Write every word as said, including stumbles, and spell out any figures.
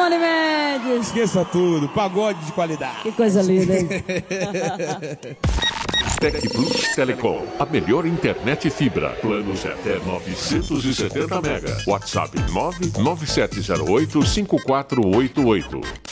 Johnny Mendes. Esqueça tudo, pagode de qualidade. Que coisa linda, hein? Tec Plus Telecom, a melhor internet fibra. Planos até novecentos e setenta mega. WhatsApp nove nove sete zero oito cinco quatro oito oito.